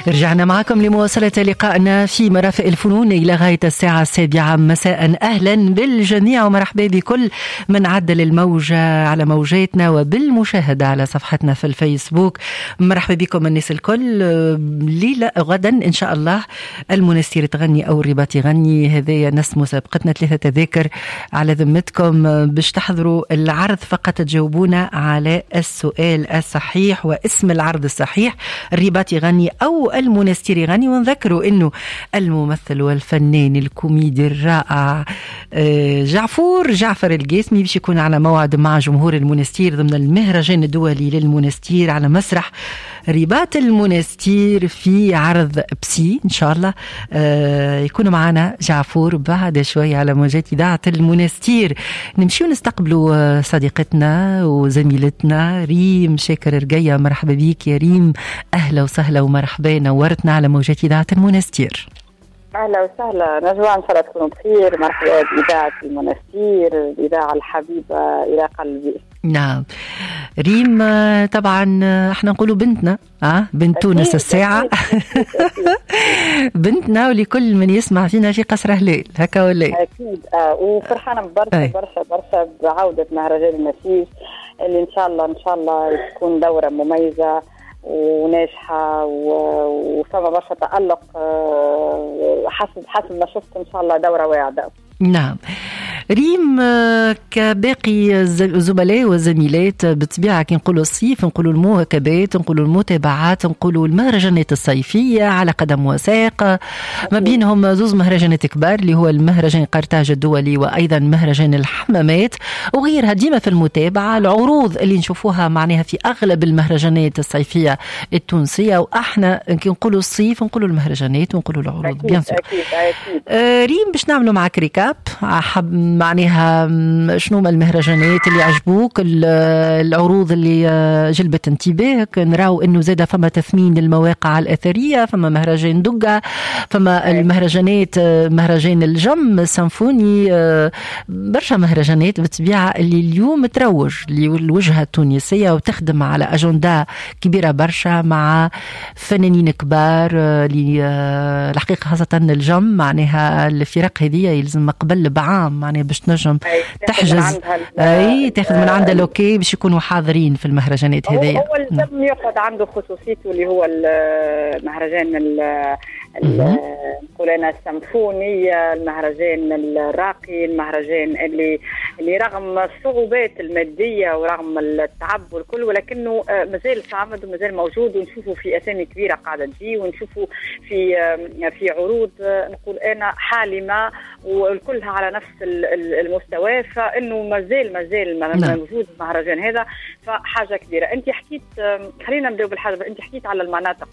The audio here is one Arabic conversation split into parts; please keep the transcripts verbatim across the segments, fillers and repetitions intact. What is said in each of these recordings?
رجعنا معكم لمواصلة لقائنا في مرافق الفنون إلى غاية الساعة السابعة مساء. أهلا بالجميع ومرحبا بكل من عدل الموجة على موجاتنا وبالمشاهدة على صفحتنا في الفيسبوك. مرحبا بكم الناس الكل. ليلة غدا إن شاء الله المنستير تغني أو الرباط يغني، هذا نص مسابقتنا، ثلاثة تذاكر على ذمتكم باش تحضروا العرض، فقط تجاوبونا على السؤال الصحيح واسم العرض الصحيح، الرباط يغني أو المنستير يغني. ونذكروا إنه الممثل والفنان الكوميدي الرائع جعفور جعفر القاسمي باش يكون على موعد مع جمهور المنستير ضمن المهرجان الدولي للمنستير على مسرح رباط المنستير في عرض بسي إن شاء الله. يكون معنا جعفور بعد شوي على موجات إذاعة المنستير. نمشي ونستقبلوا صديقتنا وزميلتنا ريم شاكر رقية. مرحبا بيك يا ريم، أهلا وسهلا ومرحبا، نورتنا على موجات إذاعة المنستير. أهلا وسهلا نجوى، إن شاء الله تكونوا بخير. مرحبا بإذاعة المنستير، الإذاعة الحبيبة إلى قلبي. نعم ريم، طبعا احنا نقولوا بنتنا اه بنت تونس الساعة أكيد أكيد. بنتنا ولكل من يسمع فينا في قصر هلال هكا ولا أكيد. آه وفرحانة برشا برشا برشا بعودة مهرجان النسيج اللي إن شاء الله إن شاء الله تكون دورة مميزة وناجحة وفما برشا تألق. حسب حسب ما شفت إن شاء الله دورة واعدة. نعم ريم، كباقي الزملاء والزميلات بطبيعة كي نقولوا الصيف نقولوا المواكبات، نقولوا المتابعات، نقولوا المهرجانات الصيفية على قدم وساق. ما بينهم زوز مهرجانات كبار اللي هو المهرجان قرطاج الدولي وأيضا مهرجان الحمامات وغيرها. ديما في المتابعة العروض اللي نشوفوها معناها في أغلب المهرجانات الصيفية التونسية، وإحنا كي نقولوا الصيف نقولوا المهرجانات ونقولوا العروض. أكيد أكيد أكيد. آه ريم، باش نعملوا معك ريكاب حب معناها شنو ما المهرجانات اللي عجبوك، العروض اللي جلبت انتباهك. نراو انه زاد فما تثمين المواقع الأثرية، فما مهرجان دقة، فما المهرجانات مهرجان الجم السيمفوني، برشا مهرجانات بالطبيعة اللي اليوم تروج للوجهة التونسية وتخدم على أجندة كبيرة برشا مع فنانين كبار. الحقيقة خاصة الجم معناها الفرق هذه يلزم قبل بعام معناها باش تنجم تحجز اي تاخذ من عندها لوكي باش يكونوا حاضرين في المهرجانات هذيا. هو الجم ياخذ عنده خصوصيته اللي هو المهرجان نقول انا السيمفوني، المهرجان الراقي، المهرجان اللي اللي رغم الصعوبات الماديه ورغم التعب والكل ولكنه مازال صامد ومازال موجود، ونشوفه في اسامي كبيره قاعده تجي، ونشوفه في في عروض نقول انا حالمه وكلها على نفس المستوى. فانه مازال مازال موجود المهرجان هذا، فحاجه كبيره. انت حكيت، خلينا نبداو بالحاجه، انت حكيت على المناطق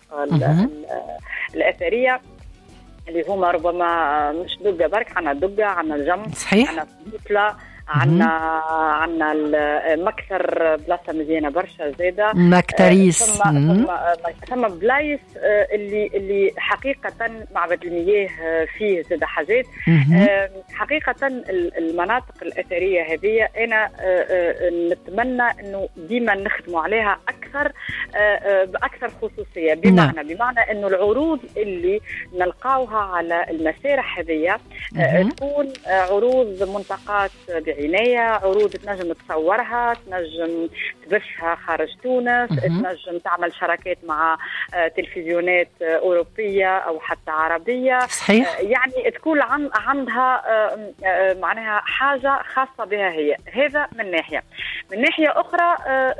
الاثريه اللي هما ربما مش دقة برك، عنا دقة، عنا الجم، عنا سبوتلا، عنا عنا المكثر بلاصه مزيانه برشا زاده، مكتريس. ثم ثم بلايص اللي اللي حقيقه معبد المياه فيه زاده حاجات. حقيقه المناطق الاثريه هذه انا نتمنى انه ديما نخدموا عليها اكثر باكثر خصوصيه، بمعنى بمعنى انه العروض اللي نلقاوها على المسارح هذه تكون عروض منطقات عناية، عروض تنجم تصورها، تنجم تبثها خارج تونس، تنجم تعمل شراكات مع تلفزيونات أوروبية أو حتى عربية. صحيح. يعني تكون عن عندها معناها حاجة خاصة بها هي. هذا من ناحية. من ناحية أخرى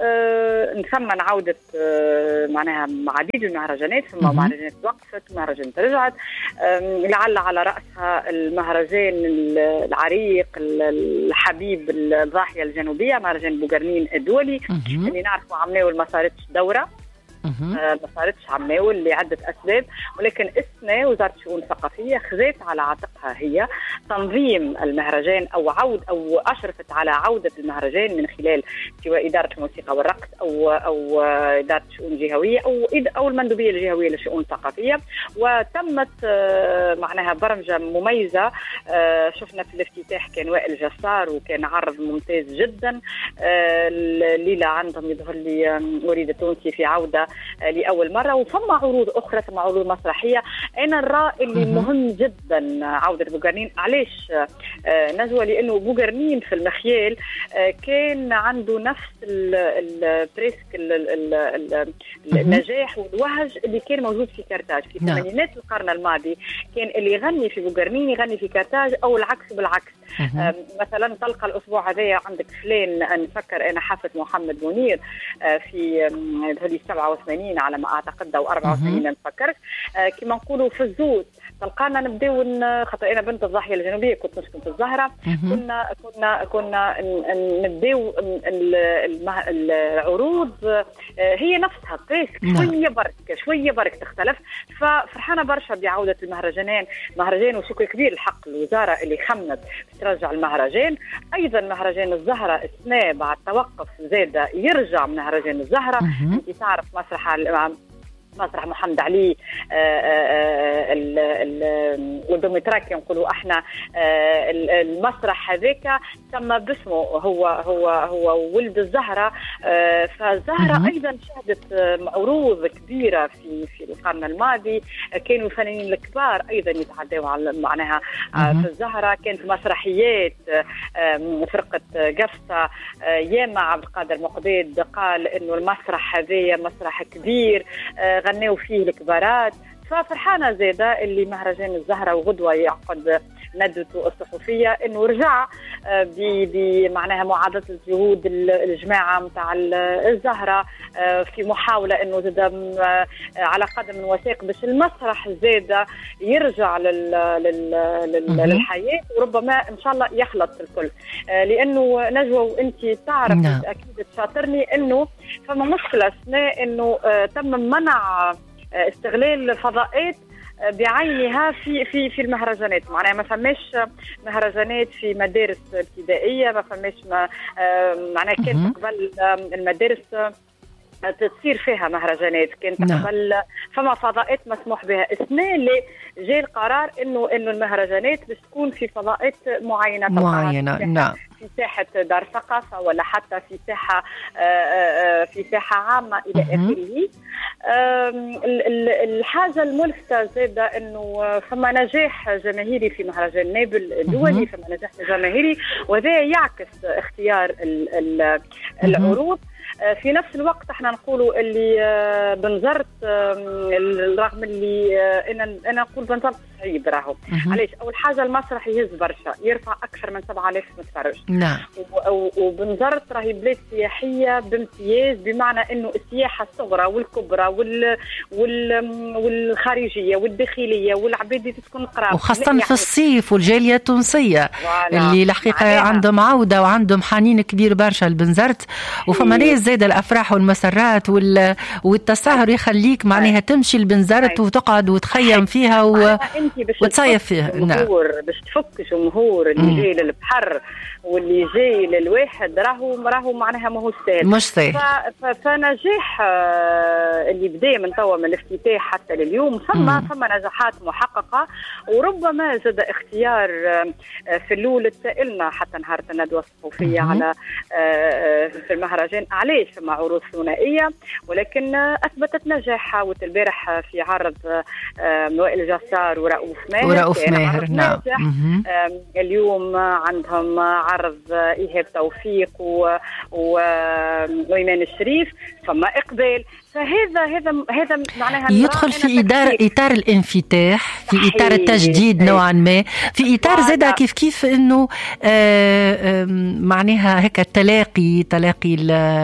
نثمن عودة معناها عديد المهرجانات، ثم مهرجانات وقفت ومهرجانات رجعت، لعل على رأسها المهرجان العريق الحبيب الضاحية الجنوبية، مهرجان بوغرنين الدولي اللي نعرفوا عمناول ما صارتش دورة، ما صارتش عمناول لعدة أسباب، ولكن اسمه وزارة الشؤون الثقافية خذت على عاتقها هي تنظيم المهرجان أو عود أو أشرفت على عودة المهرجان من خلال سواء إدارة الموسيقى والرقص أو أو إدارة شؤون جهوية أو أو المندوبية الجهوية للشؤون الثقافية. وتمت معناها برمجة مميزة. شفنا في الافتتاح كان وائل جسار وكان عرض ممتاز جدا. الليلة عندهم يظهر لي أريد التونسي في عودة لأول مرة، وفما عروض أخرى، ثم عروض مسرحية. أنا الرأي اللي مهم جدا عودة بوغرنين. علاش نجوى؟ لأنه بوغرنين في المخيال كان عنده نفس البريسك النجاح والوهج اللي كان موجود في كارتاج في ثمانينات القرن الماضي. كان اللي يغني في بوغرنين يغني في كارتاج أو العكس بالعكس. مثلا تلقى الأسبوع هذا عندك فلان، نفكر أنا حفلة محمد منير في هذه سبعة وثمانين على ما أعتقد أو أربعة وثمانين نفكر، كما نقولوا في الزود تلقانا نبداو خاطر أنا بنت الضاحية الجنوبية كنت نسكن في الزهرة. كنا كنا كنا نبداو العروض هي نفسها بريسك شوية برك شوية برك تختلف. ففرحانة برشا بعودة المهرجانين مهرجان، وشكر كبير الحق الوزارة اللي خمت ترجع المهرجان. أيضا مهرجان الزهرة السنة بعد توقف زادة يرجع مهرجان الزهرة. أنت تعرف مسرح مسرح محمد علي والدوميتراك نقولوا احنا المسرح هذاك تم باسمه، هو هو هو ولد الزهرة. فالزهرة ايضا شهدت عروض كبيره في في القرن الماضي. كانوا الفنانين الكبار ايضا يتعدوا على معناها في الزهرة. كان في مسرحيات فرقه قفصه ياما عبد القادر مقداد قال انه المسرح هذا مسرح كبير غنوا فيه الكبارات. ففرحانة زادة اللي مهرجان الزهرة وغدوة يعقد ندوته الصحفية انه رجع بمعناها معادلة الجهود الجماعة متاع الزهرة في محاولة انه زاد على قدم وساق باش المسرح زادة يرجع للحياة، وربما ان شاء الله يخلط الكل. لانه نجوى وانت تعرف اكيد تشاطرني انه فما مشكلة سنة انه تم منع استغلال فضاءات بعينها في في في المهرجانات. معناها ما فماش مهرجانات في مدارس ابتدائيه، ما فماش ما معناها كانت قبل المدارس تصير فيها مهرجانات، كانت قبل فما فضاءات مسموح بها. السنه اللي جاء القرار انه انه المهرجانات باش تكون في فضاءات معينه معينه. نعم، في ساحة دار ثقافة ولا حتى في ساحة في ساحة عامة إلى آخره. الحاجة الملفتة زادة إنه فما نجاح جماهيري في مهرجان نابل الدولي، فما نجاح جماهيري وذا يعكس اختيار العروض. في نفس الوقت احنا نقولوا اللي بنزرت رغم اللي انا انا نقول بنزرت صعيب راهو. علاش؟ اول حاجه المسرح يهز برشا، يرفع اكثر من سبعة آلاف متفرج. نعم. وبنزرت راهي بلاد سياحيه بامتياز، بمعنى انه السياحه الصغرى والكبرى وال, وال... والخارجيه والداخليه والعباد اللي تكون قراب، وخاصه يعني في الصيف والجاليه التونسيه اللي الحقيقه عندهم عوده وعندهم حنين كبير برشا لبنزرت. وفما ناس زاد الافراح والمسرات وال... والتسهر يخليك معناها تمشي لبنزرت وتقعد وتخيم فيها و... وتصيف فيها. نعم. باش تفك جمهور اللي جاي للبحر واللي جاي للواحد راهو راهو معناها ماهوش سهل، مش سهل. فنجاح اللي بدا من توا من الافتتاح حتى لليوم فما فما نجاحات محققه. وربما زاد اختيار في الاول تسائلنا حتى نهار الندوه الصحفيه على في المهرجان علاش فما عروض ثنائيه، ولكن اثبتت نجاحها. والبارح في عرض وائل جسار ورؤوف ماهر ورؤوف ماهر نعم. اليوم عندهم عرض إيهاب توفيق و... و... وإيمان الشريف، فما إقبال. فهذا هذا هذا معناها يدخل في إطار إطار الانفتاح، في إطار التجديد نوعا ما، في إطار زادة كيف كيف إنه آه معناها هيك التلاقي تلاقي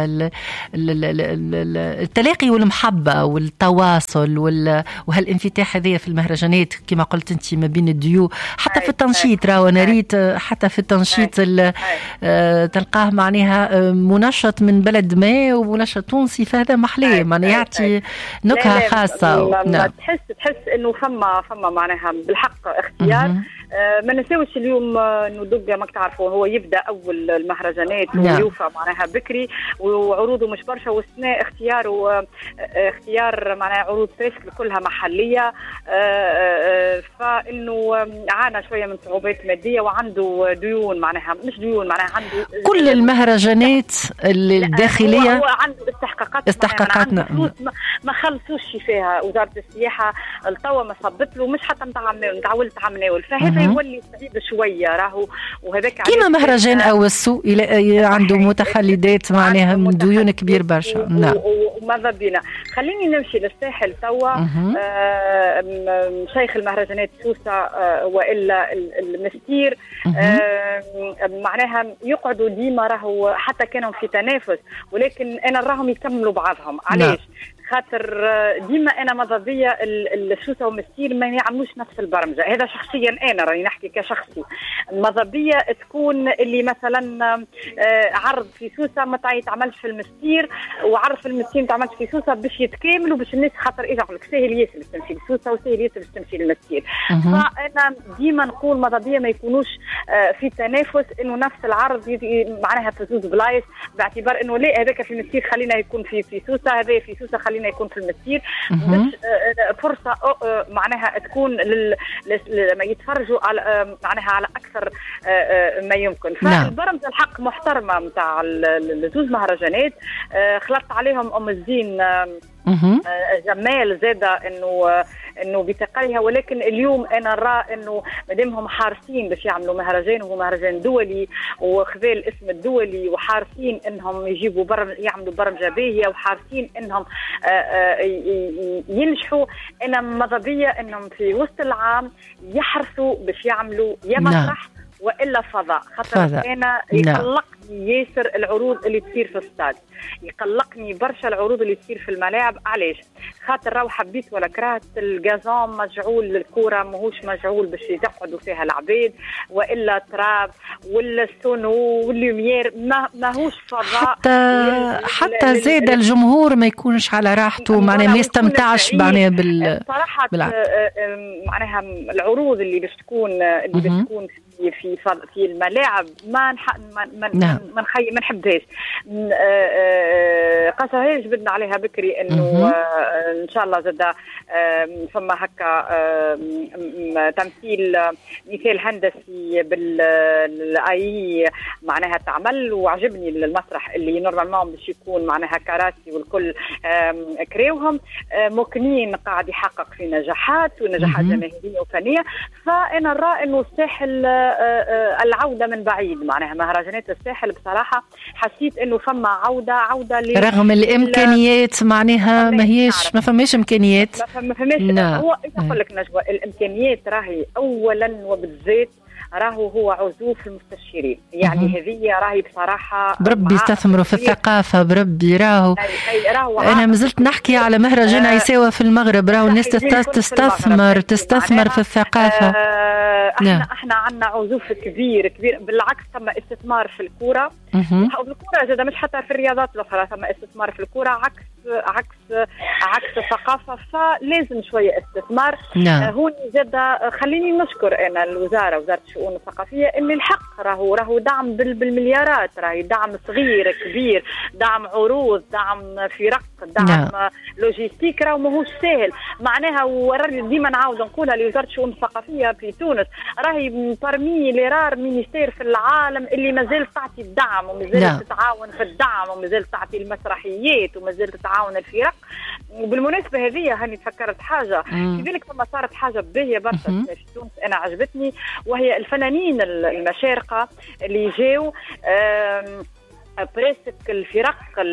التلاقي والمحبة والتواصل وهالانفتاح هذه في المهرجانات كما قلت أنت ما بين الديو، حتى في التنشيط راهو أنا ريت حتى في التنشيط تلقاه معناها منشط من بلد ما ومنشط تونسي، فهذا محلاه معناها يعطي نكهة خاصة. نعم. تحس تحس إنه فما فما معناها بالحق اختيار ما نساوش اليوم انه دقه ماك تعرفوا هو يبدا اول المهرجانات ويوفى معناها بكري وعروضه مش برشا والسنه اختياره اختيار معناها عروض فريسك كلها محليه فانه عانى شويه من صعوبات ماديه وعنده ديون معناها مش ديون معناها عنده كل المهرجانات الداخليه هو عنده استحقاقات استحقاقاتنا ما خلصوش فيها وزاره السياحه التوا ما صبت له مش حتى نتاع نتاع ولد نتاع مناول فهذا يولي صعيب شويه راهو وهذاك كيما مهرجان او السوق عنده متخلدات معناها ديون كبير برشا. نعم وماذا بينا خليني نمشي للساحل توا آه شيخ المهرجانات سوسه آه والا المستير آه معناها يقعدوا ديما راهو حتى كانوا في تنافس ولكن انا نراهم يكملوا بعضهم علاش خاطر ديما انا ماذا بيا السوسه ومستير ما يعملوش نفس البرمجه هذا شخصيا انا راني نحكي كشخصي ماذا بيا تكون اللي مثلا عرض في سوسه ما يتعملش في المستير وعرض في المستير ما يتعملش في سوسه باش يتكاملوا باش الناس خاطر ايش نقول لك ساهل ياسر باش تمشي لسوسه وساهل ياسر باش تمشي للمستير فانا ديما نقول ماذا بيا ما يكونوش في تنافس انه نفس العرض معناها في زوج بلايص باعتبار انه لا هذاك في المستير خلينا يكون في في سوسه هذا في سوسه خلينا يكون في المستير باش فرصه معناها تكون لما يتفرجوا على معناها على اكثر ما يمكن فالبرمجه الحق محترمه نتاع الزوز مهرجانات خلطت عليهم ام الزين جمال زاده انه انه بتقالها ولكن اليوم انا نرى انه مادامهم حارسين باش يعملوا مهرجان وهو مهرجان دولي وخذا الاسم الدولي وحارسين انهم يجيبوا برم يعملوا برمجه باهيه وحارسين انهم ينجحوا انا ماذا بيا انهم في وسط العام يحرصوا باش يعملوا يا مسرح والا فضاء خاطر انا يقلقني ياسر العروض اللي تصير في الستاد يقلقني برشا العروض اللي تصير في الملاعب علاش خاطر راهو حبيت ولا كرهت الجازون مجعول للكوره ماهوش مجعول باش يقعدوا فيها العباد والا تراب ولا السونو واللوميير ما ماهوش فضاء حتى حتى زاد الجمهور ما يكونش على راحته معناها ما يستمتعش معناها بال صراحه معناها العروض اللي باش تكون اللي باش تكون في في في الملاعب ما نح... ما ما نعم. ما نخي ما نحبهاش قصة هي جبدنا عليها بكري انه ان شاء الله زاد فما هكا تمثيل مثال هندسي بالاي معناها تعمل وعجبني المسرح اللي نورمالمون باش يكون معناها كراسي والكل كريوهم ممكنين قاعد يحقق في نجاحات ونجاحات جماهيريه وفنيه فانا نرى انه الساحل العوده من بعيد معناها مهرجانات الساحل بصراحه حسيت انه فما عوده عوده رغم الامكانيات معناها ما هيش ما فماش امكانيات ما فماش هو اقول لك نجوى الامكانيات راهي اولا وبالذات راهو هو عزوف المستشارين يعني هذه راهي بصراحه بربي يستثمروا في الثقافه بربي راهو انا مازلت نحكي على مهرجان آه عيساوة في المغرب راهو الناس تستثمر تستثمر في الثقافه آه احنا نعم. احنا عندنا عزوف كبير كبير بالعكس ثم استثمار في الكوره الكوره زاد مش حتى في الرياضات الاخرى ثم استثمار في الكوره عكس عكس عكس الثقافه فلازم شويه استثمار نعم. آه هون زاد خليني نشكر انا الوزاره وزاره الشؤون الثقافيه ان الحق راهو راهو دعم بالمليارات راهي دعم صغير كبير دعم عروض دعم فرق دعم نعم. لوجيستيك راهو ماهوش سهل معناها وراني ديما نعاود نقولها لوزاره الشؤون الثقافيه في تونس راهي بارمي لرار مينيستير في العالم اللي مازال تعطي الدعم ومازال نعم. تتعاون في الدعم ومازال تعطي المسرحيات ومازال تتعاون الفرق وبالمناسبه هذه هاني تفكرت حاجه في بالك فما صارت حاجه باهيه برشا في تونس انا عجبتني وهي الفنانين المشارقه اللي جاوا بريسك الفرق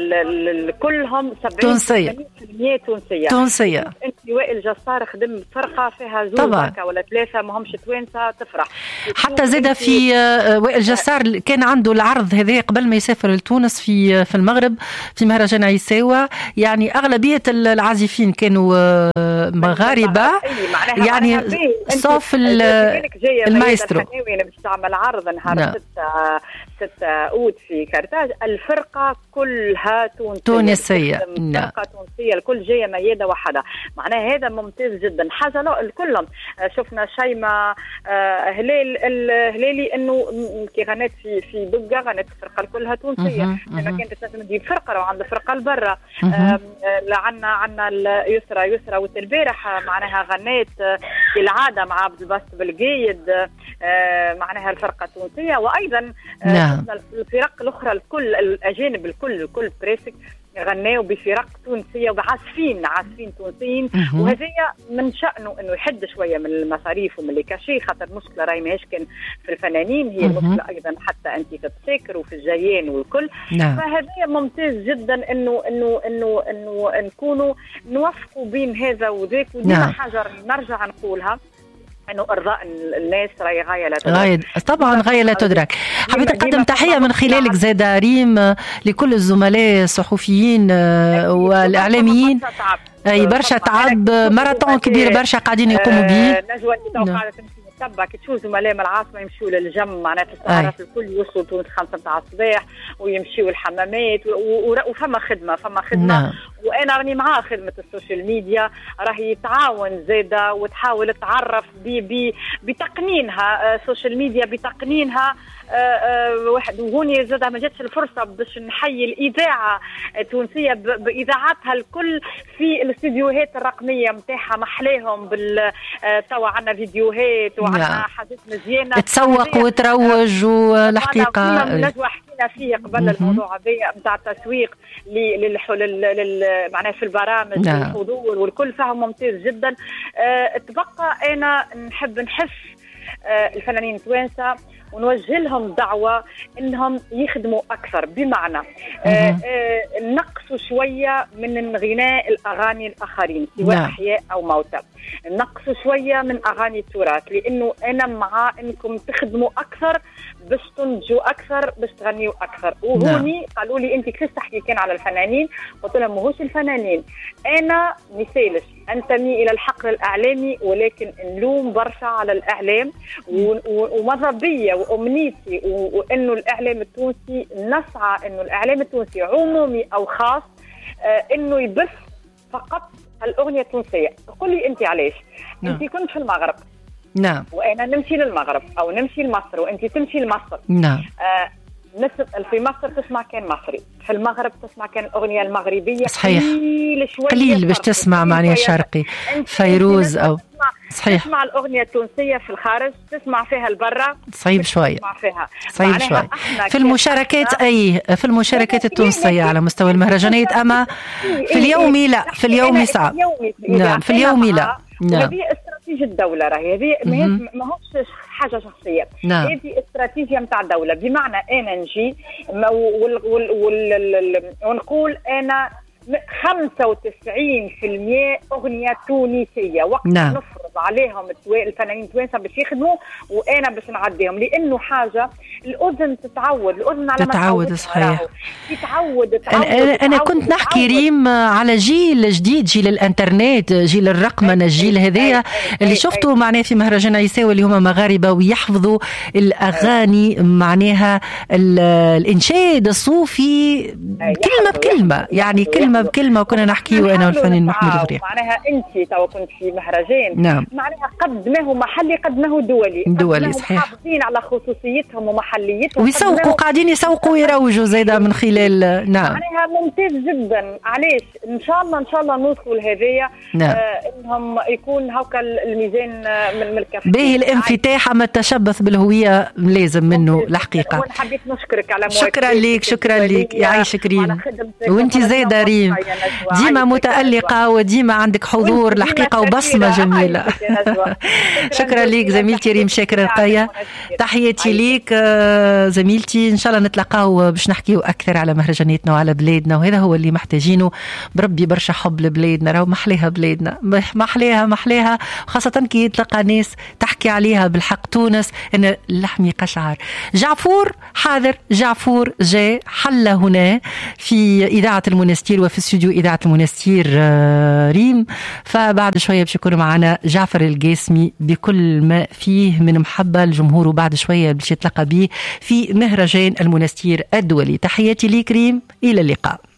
كلهم سبعين بالمئة تونسية تونسية انت وائل جسار خدم فرقة فيها زوج ولا ثلاثة ماهمش توانسة تفرح حتى زاد في وائل جسار كان عنده العرض هذا قبل ما يسافر لتونس في في المغرب في مهرجان عيساوة يعني أغلبية العازفين كانوا مغاربة يعني صوف المايسترو باش تعمل عرض نهار ستة ستة أود في كارتاج. الفرقة كلها تونسية تونسية فرقة تونسية الكل جاية ميادة واحدة. معناها هذا ممتاز جدا. حاجة لا الكلهم شفنا شيماء هلال الهلالي انه كي غنت في في دقة غنت الفرقة كلها تونسية. لما كانت لازم تجيب فرقة لو عندها فرقة لبرا. عندنا عندنا يسرى يسرى والبارح معناها غنيت كالعادة مع عبد الباسط بالقايد معناها الفرقة التونسية. وأيضا نعم. الفرق الأخرى الكل الأجانب الكل الكل بريسك غناوا بفرق تونسية وعازفين عازفين تونسيين. وهذا من شأنه أنه يحد شوية من المصاريف ومن الكاشي خاطر المشكلة راهي ماهيش كان في الفنانين هي المشكلة أيضا حتى أنت في التذاكر وفي الجيان والكل. نعم. فهذا ممتاز جدا أنه أنه أنه أنه نكونوا نوفقوا بين هذا وذاك. وديما نعم. حاجة نرجع نقولها انه ارضاء الناس راهي غايه لا تدرك. غاية طبعا غاية لا تدرك. حبيت اقدم تحيه من خلالك زاده ريم لكل الزملاء الصحفيين والاعلاميين. اي برشا تعب ماراثون كبير برشا قاعدين يقوموا به. نجوى اللي قاعده تمشي تتبع كي تشوف زملاء من العاصمه يمشيوا للجم معناتها السهرات الكل يوصلوا تونس خمسة نتاع الصباح ويمشيوا الحمامات وفما خدمه فما خدمه. نعم. وانا راني معاه خدمه السوشيال ميديا راهي تعاون زاده وتحاول تعرف بتقنينها السوشيال ميديا بتقنينها. أه أه واحد وهوني زاد ما جاتش الفرصه باش نحيي الاذاعه التونسيه باذاعاتها الكل في الاستديوهات الرقميه نتاعها محلاهم بال توا عندنا فيديوهات وعندنا حاجات مزيانه تسوق وتروج والحقيقه نجوى حكينا فيه قبل الموضوع هذا نتاع التسويق لل معناها في البرامج والحضور والكل فهم ممتاز جدا. أه تبقى انا نحب نحس أه الفنانين التوانسه ونوجه لهم دعوة إنهم يخدموا أكثر بمعنى آه آه نقصوا شوية من غناء الأغاني الآخرين سواء نعم. أحياء أو موتى. نقصوا شوية من أغاني التراث لأنه أنا مع إنكم تخدموا أكثر باش تنتجوا أكثر باش تغنيوا أكثر. وهوني نعم. قالوا لي أنت كيف تحكي كان على الفنانين؟ قلت لهم ماهوش الفنانين أنا مثالش أنتمي إلى الحقل الإعلامي ولكن نلوم برشا على الإعلام وماذا بيا وأمنيتي وإنه الإعلام التونسي نسعى إنه الإعلام التونسي عمومي أو خاص آه إنه يبث فقط الأغنية التونسية. قل لي أنت علاش؟ نعم. أنت كنت في المغرب. نعم. وأنا نمشي للمغرب أو نمشي لمصر وأنت تمشي لمصر. نعم. آه في مصر تسمع كان مصري في المغرب تسمع كان الأغنية المغربية صحيح قليل شوية قليل باش تسمع معناها شرقي فيروز أو صحيح. تسمع الأغنية التونسية في الخارج تسمع فيها البرة صعيب شوية فيها. صعيب شوية في المشاركات أي في المشاركات التونسية على مستوى المهرجانات أما في اليومي لا في اليومي صعب. نعم في اليومي لا. نعم. هذه استراتيجية الدولة راهي هذه ما هوش حاجة شخصية. نعم. هذه استراتيجية متاع الدولة بمعنى أنا نجي ونقول أنا خمسة وتسعين بالمئة أغنية تونسية وقت نعم. نفرض عليهم الفنانين التوانسة باش يخدموا وأنا باش نعديهم لأنه حاجة الأذن تتعود الأذن على تتعود صحيح تتعود, تتعود أنا, أنا كنت نحكي ريم على جيل جديد جيل الانترنت جيل الرقمنة الجيل هذيا اللي شفتوا معناه في مهرجان عيساوي اللي هما مغاربة ويحفظوا الأغاني معناها الإنشاد الصوفي كلمة بكلمة يعني كلمة بكلمة وكنا نحكي وأنا والفنان محمود غريب. معناها أنت تو كنت في مهرجان نعم. معناها قد ما هو محلي قد ما هو دولي دولي صحيح محافظين على خصوصيتهم ومحليتهم ويسوقوا قاعدين يسوقوا ويروجوا زيدا من خلال نعم معناها ممتاز جدا. علاش إن شاء الله إن شاء الله نوصلوا لهذيا نعم. آه إنهم يكون هوكا الميزان من الكفة به الانفتاح أما التشبث بالهوية لازم منه الحقيقة. وأنا حبيت نشكرك على شكرا لك شكرا لك يعيشك ريم وانت زايدة ريم ديما متألقة وديما عندك حضور الحقيقة وبصمة جميلة. شكرا ليك زميلتي ريم شاكر رقية. تحياتي ليك زميلتي. ان شاء الله نتلاقاو باش نحكيو اكثر على مهرجاناتنا وعلى بلادنا، وهذا هو اللي محتاجينه. بربي برشا حب لبلادنا، راهو محليها بلادنا، محليها محليها، خاصة كي تلقى ناس تحكي عليها بالحق. تونس ان اللحم قشعر. جعفور حاضر، جعفور جاء حل هنا في إذاعة المنستير وفي استوديو إذاعة المنستير ريم، فبعد شوية باش يكون معنا جعفر القاسمي بكل ما فيه من محبة الجمهور، وبعد شوية باش يتلقى به في مهرجان المنستير الدولي. تحياتي ليك ريم، إلى اللقاء.